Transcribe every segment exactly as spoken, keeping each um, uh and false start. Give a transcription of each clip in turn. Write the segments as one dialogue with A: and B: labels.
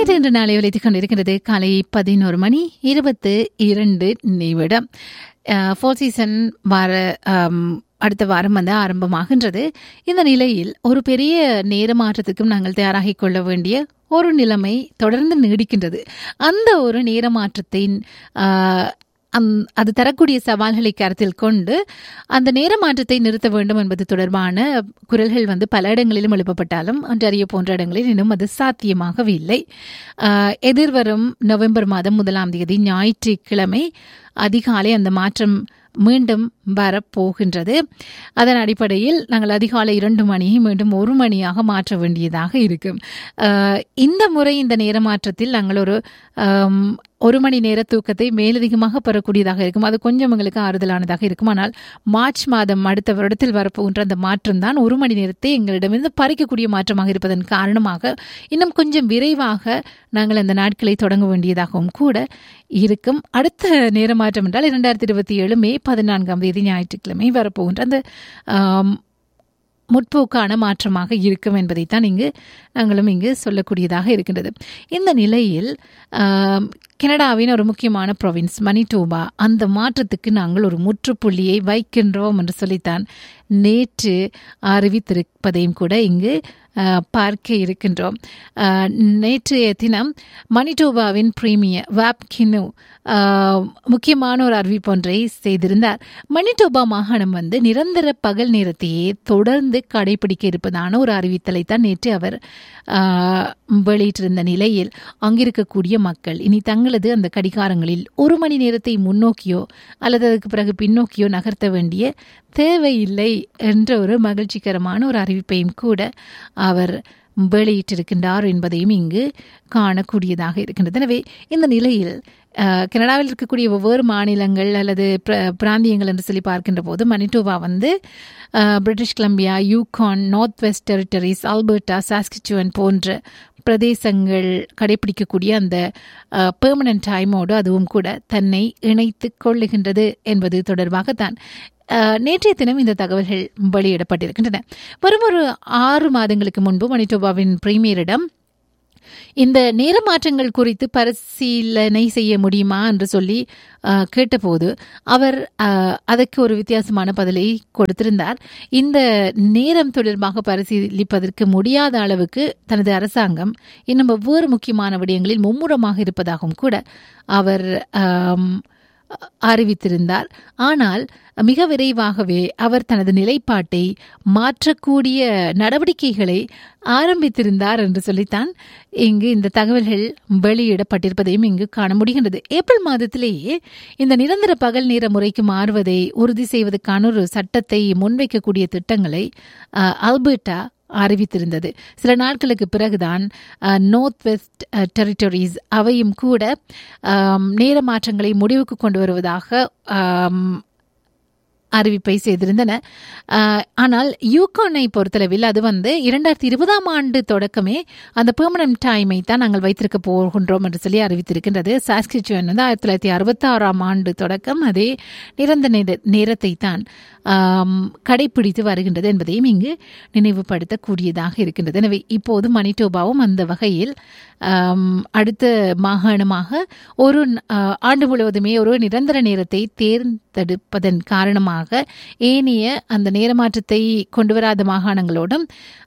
A: இது இன்று நாளை ஒலித்துக் கொண்டிருக்கிறது. காலை பதினோரு மணி இருபத்து இரண்டு நிமிடம். ஃபோர் சீசன் வார அடுத்த வாரம் வந்து ஆரம்பமாகின்றது. இந்த நிலையில் ஒரு பெரிய நேர மாற்றத்துக்கும் நாங்கள் தயாராகிக் கொள்ள வேண்டிய ஒரு நிலைமை தொடர்ந்து நீடிக்கின்றது. அந்த ஒரு நேர மாற்றத்தின் அது தரக்கூடிய சவால்களை கருத்தில் கொண்டு அந்த நேர மாற்றத்தை நிறுத்த வேண்டும் என்பது தொடர்பான குரல்கள் வந்து பல இடங்களிலும் எழுப்பப்பட்டாலும் ஒன்றாரியோ போன்ற இடங்களில் இன்னும் அது சாத்தியமாகவே இல்லை. எதிர்வரும் நவம்பர் மாதம் முதலாம் தேதி ஞாயிற்றுக்கிழமை அதிகாலை அந்த மாற்றம் மீண்டும் வரப்போகின்றது. அதன் அடிப்படையில் நாங்கள் அதிகாலை இரண்டு மணியை மீண்டும் ஒரு மணியாக மாற்ற வேண்டியதாக இருக்கும். இந்த முறை இந்த நேர மாற்றத்தில் நாங்கள் ஒரு ஒரு மணி நேர தூக்கத்தை மேலதிகமாக பெறக்கூடியதாக இருக்கும். அது கொஞ்சம் எங்களுக்கு ஆறுதலானதாக இருக்கும். ஆனால் மார்ச் மாதம் அடுத்த வருடத்தில் வரப்போகின்ற அந்த மாற்றம் தான் ஒரு மணி நேரத்தை எங்களிடமிருந்து பறிக்கக்கூடிய மாற்றமாக இருப்பதன் காரணமாக இன்னும் கொஞ்சம் விரைவாக நாங்கள் அந்த நாட்களை தொடங்க வேண்டியதாகவும் கூட இருக்கும். அடுத்த நேர மாற்றம் என்றால் இரண்டாயிரத்தி இருபத்தி ஏழு மே பதினான்காம் தேதி ஞாயிற்றுக்கிழமை வரப்போகின்ற அந்த முற்போக்கான மாற்றமாக இருக்கும் என்பதைத்தான் இங்கு நாங்களும் இங்கு சொல்லக்கூடியதாக இருக்கின்றது. இந்த நிலையில் கனடாவின் ஒரு முக்கியமான ப்ரொவின்ஸ் மணிட்டோபா அந்த மாற்றத்துக்கு நாங்கள் ஒரு முற்றுப்புள்ளியை வைக்கின்றோம் என்று சொல்லித்தான் நேற்று அறிவித்திருப்பதையும் கூட இங்கு பார்க்க இருக்கின்றோம். நேற்றைய தினம் மணிட்டோபாவின் பிரீமியர் வாப் கினு முக்கியமான ஒரு அறிவிப்பொன்றை செய்திருந்தார். மணிட்டோபா மாகாணம் வந்து நிரந்தர பகல் நேரத்தையே தொடர்ந்து கடைபிடிக்க இருப்பதான ஒரு அறிவித்தலை தான் நேற்று அவர் வெளியிட்டிருந்த நிலையில் அங்கிருக்கக்கூடிய மக்கள் இனி தங்களது அந்த கடிகாரங்களில் ஒரு மணி நேரத்தை முன்னோக்கியோ அல்லது அதுக்கு பிறகு பின்னோக்கியோ நகர்த்த வேண்டிய தேவையில்லை என்ற ஒரு மகிழ்ச்சிகரமான ஒரு அறிவிப்பையும் கூட அவர் வெளியிட்டிருக்கின்றார் என்பதையும் இங்கு காணக்கூடியதாக இருக்கின்றது. எனவே இந்த நிலையில் கனடாவில் இருக்கக்கூடிய ஒவ்வொரு மாநிலங்கள் அல்லது பிராந்தியங்கள் என்று சொல்லி பார்க்கின்ற போது மணிட்டோபா வந்து British Columbia, Yukon, north west territories, Alberta, சாஸ்கிச்சுவன் போன்ற பிரதேசங்கள் கடைபிடிக்கக்கூடிய அந்த பெர்மனன்ட் டைமோடு அதுவும் கூட தன்னை இணைத்து கொள்ளுகின்றது என்பது தொடர்பாகத்தான் நேற்றைய தினம் இந்த தகவல்கள் வெளியிடப்பட்டிருக்கின்றன. வரும் ஒரு ஆறு மாதங்களுக்கு முன்பு மணிட்டோபாவின் பிரீமியரிடம் இந்த நேர மாற்றங்கள் குறித்து பரிசீலனை செய்ய முடியுமா என்று சொல்லி கேட்டபோது அவர் அதற்கு ஒரு வித்தியாசமான பதிலை கொடுத்திருந்தார். இந்த நேரம் தொடர்பாக பரிசீலிப்பதற்கு முடியாத அளவுக்கு தனது அரசாங்கம் இன்னும் ஒவ்வொரு முக்கியமான விடயங்களில் மும்முரமாக இருப்பதாகவும் கூட அவர் அறிவித்திருந்தார். ஆனால் மிக விரைவாகவே அவர் தனது நிலைப்பாட்டை மாற்றக்கூடிய நடவடிக்கைகளை ஆரம்பித்திருந்தார் என்று சொல்லித்தான் இங்கு இந்த தகவல்கள் வெளியிடப்பட்டிருப்பதையும் இங்கு காண முடிகின்றது. ஏப்ரல் மாதத்திலேயே இந்த நிரந்தர பகல் நேர முறைக்கு மாறுவதை உறுதி செய்வதற்கான ஒரு சட்டத்தை முன்வைக்கக்கூடிய திட்டங்களை ஆல்பர்டா அறிவித்திருந்தது. சில நாட்களுக்கு பிறகுதான் நார்த் வெஸ்ட் டெரிட்டரிஸ் அவையும் கூட நேர மாற்றங்களை முடிவுக்கு கொண்டு வருவதாக அறிவிப்பை செய்திருந்தன. ஆனால் யூகானை பொறுத்தளவில் அது வந்து இரண்டாயிரத்தி இருபதாம் ஆண்டு தொடக்கமே அந்த பெர்மனன்ட் டைமை தான் நாங்கள் வைத்திருக்க போகின்றோம் என்று சொல்லி அறிவித்திருக்கின்றது. சாஸ்கிச்சுவன் வந்து ஆயிரத்தி தொள்ளாயிரத்தி அறுபத்தி ஆறாம் ஆண்டு தொடக்கம் அதே நிரந்தர நேர நேரத்தை தான் கடைபிடித்து வருகின்றது என்பதையும் இங்கு நினைவுபடுத்தக்கூடியதாக இருக்கின்றது. எனவே இப்போது மணிட்டோபாவும் அந்த வகையில் அடுத்த மாகாணமாக ஒரு ஆண்டு முழுவதுமே ஒரு நிரந்தர நேரத்தை தேர்ந்தெடுப்பதன் காரணமாக ஏனைய அந்த நேரமாற்றத்தை கொண்டு வராத மாகாணங்களோடும்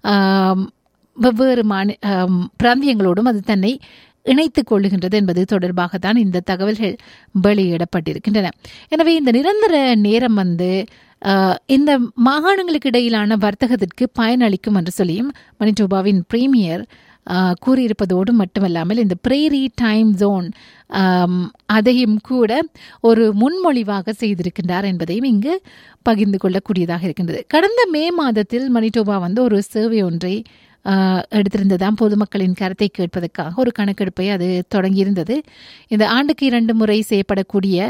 A: வெவ்வேறு மாநி பிராந்தியங்களோடும் அது தன்னை இணைத்துக் கொள்ளுகின்றது என்பது தொடர்பாகத்தான் இந்த தகவல்கள் வெளியிடப்பட்டிருக்கின்றன. எனவே இந்த நிரந்தர நேரம் வந்து இந்த மாகாணங்களுக்கு இடையிலான வர்த்தகத்திற்கு பயனளிக்கும் என்று சொல்லியும் மணிட்டோபாவின் பிரீமியர் கூறியிருப்பதோடு மட்டுமல்லாமல் இந்த பிரேரி டைம் ஜோன் அதையும் கூட ஒரு முன்மொழிவாக செய்திருக்கின்றார் என்பதையும் இங்கு பகிர்ந்து கொள்ளக்கூடியதாக இருக்கின்றது. கடந்த மே மாதத்தில் மணிட்டோபா வந்து ஒரு சர்வே ஒன்றை எடுத்திருந்ததாம். பொதுமக்களின் கருத்தை கேட்பதற்காக ஒரு கணக்கெடுப்பை அது தொடங்கியிருந்தது. இந்த ஆண்டுக்கு இரண்டு முறை செய்யப்படக்கூடிய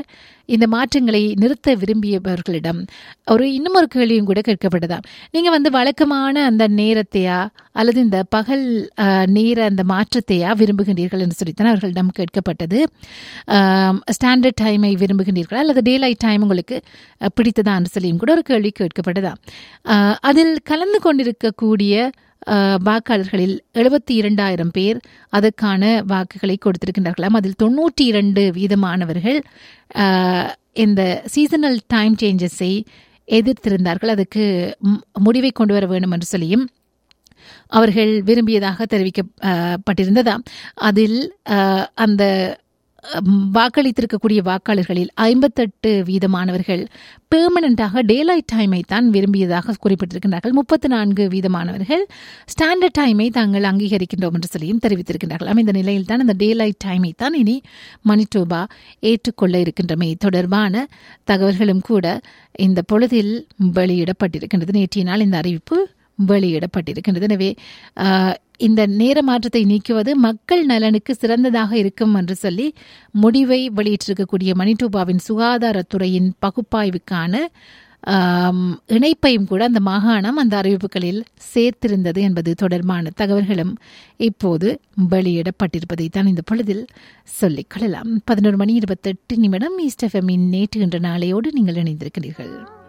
A: இந்த மாற்றங்களை நிறுத்த விரும்பியவர்களிடம் ஒரு இன்னும் ஒரு கேள்வியும் கூட கேட்கப்பட்டதாம். நீங்கள் வந்து வழக்கமான அந்த நேரத்தையா அல்லது இந்த பகல் நேர அந்த மாற்றத்தையா விரும்புகின்றீர்கள் என்று சொல்லித்தான் அவர்களிடம் கேட்கப்பட்டது. ஸ்டாண்டர்ட் டைமை விரும்புகின்றீர்களா அல்லது டே லைட் டைம் உங்களுக்கு பிடித்ததான்னு சொல்லியும் கூட ஒரு கேள்வி கேட்கப்பட்டதா. அதில் கலந்து கொண்டிருக்கக்கூடிய வாக்காளர்களில் எழுபத்தி இரண்டாயிரம் பேர் அதற்கான வாக்குகளை கொடுத்திருக்கின்றார்களாம். அதில் தொன்னூற்றி இரண்டு வீதமானவர்கள் இந்த சீசனல் டைம் சேஞ்சஸை எதிர்த்திருந்தார்கள். அதுக்கு முடிவை கொண்டு வர வேண்டும் என்று சொல்லியும் அவர்கள் விரும்பியதாக தெரிவிக்கப்பட்டிருந்ததாம். அதில் அந்த வாக்களித்திருக்கக்கூடிய வாக்காளர்களில் ஐம்பத்தெட்டு வீதமானவர்கள் பெர்மனண்டாக டேலைட் டைமை தான் விரும்பியதாக குறிப்பிட்டிருக்கின்றார்கள். முப்பத்தி நான்கு வீதமானவர்கள் ஸ்டாண்டர்ட் டைமை தாங்கள் அங்கீகரிக்கின்றோம் என்று சொல்லியும் தெரிவித்திருக்கின்றார்கள். இந்த நிலையில் தான் அந்த டேலைட் டைமை தான் இனி மணிட்டோபா ஏற்றுக்கொள்ள இருக்கின்றமை தொடர்பான தகவல்களும் கூட இந்த பொழுதில் வெளியிடப்பட்டிருக்கின்றது. நேற்றைய நாள் இந்த அறிவிப்பு வெளியிடப்பட்டிருக்கின்றது. எனவே இந்த நேர மாற்றத்தை நீக்குவது மக்கள் நலனுக்கு சிறந்ததாக இருக்கும் என்று சொல்லி முடிவை வெளியிட்டிருக்கக்கூடிய மணிட்டோபாவின் சுகாதாரத்துறையின் பகுப்பாய்வுக்கான இணைப்பையும் கூட அந்த மாகாணம் அந்த அறிவிப்புகளில் சேர்த்திருந்தது என்பது தொடர்பான தகவல்களும் இப்போது வெளியிடப்பட்டிருப்பதை தான் இந்த பொழுதில் சொல்லிக் கொள்ளலாம். பதினோரு மணி இருபத்தெட்டு நிமிடம் ஈஸ்ட் எஃப்எம்மின் நேற்று என்ற நாளையோடு நீங்கள் இணைந்திருக்கிறீர்கள்.